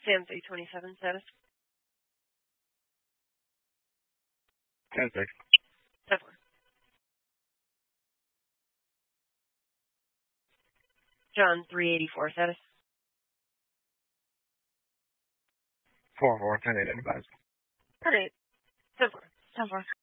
Sam 327 status. 10-6. 10-4. John 384 status. 4-4. 10-8 advised. 10-8. 10-4. 10-4.